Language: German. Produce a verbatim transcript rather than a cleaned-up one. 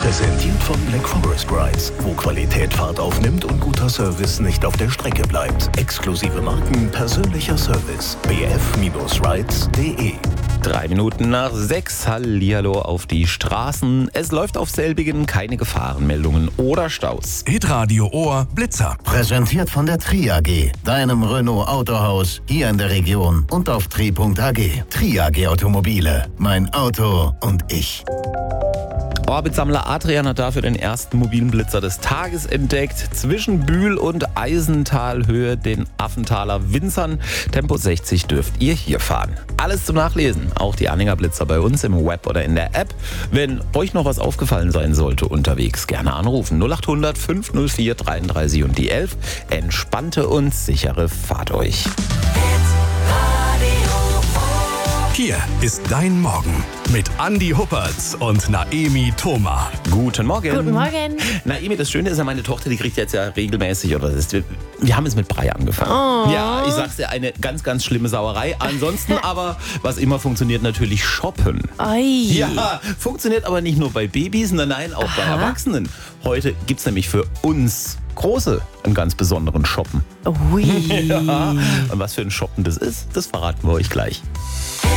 Präsentiert von Black Forest Rides, wo Qualität Fahrt aufnimmt und guter Service nicht auf der Strecke bleibt. Exklusive Marken, persönlicher Service. b f rides punkt de. Drei Minuten nach sechs, hallihallo auf die Straßen. Es läuft auf selbigen keine Gefahrenmeldungen oder Staus. Hitradio Ohr Blitzer. Präsentiert von der Tri A G, deinem Renault Autohaus hier in der Region und auf tri punkt a g. Tri A G Automobile, mein Auto und ich. Orbitsammler Adrian hat dafür den ersten mobilen Blitzer des Tages entdeckt. Zwischen Bühl und Eisentalhöhe, den Affenthaler Winzern. Tempo sechzig dürft ihr hier fahren. Alles zum Nachlesen, auch die Anhängerblitzer bei uns im Web oder in der App. Wenn euch noch was aufgefallen sein sollte unterwegs, gerne anrufen. null acht hundert fünf null vier dreiunddreißig und die elf. Entspannte und sichere Fahrt euch. Hier ist dein Morgen mit Andi Huppertz und Naemi Thoma. Guten Morgen. Guten Morgen. Naemi, das Schöne ist ja, meine Tochter, die kriegt jetzt ja regelmäßig, oder das ist, wir, wir haben jetzt mit Brei angefangen. Oh. Ja, ich sag's dir, eine ganz, ganz schlimme Sauerei. Ansonsten aber, was immer funktioniert, natürlich shoppen. Ei. Ja, funktioniert aber nicht nur bei Babys, nein, nein, auch bei Aha. Erwachsenen. Heute gibt's nämlich für uns Große einen ganz besonderen Shoppen. Ui. Ja. Und was für ein Shoppen das ist, das verraten wir euch gleich.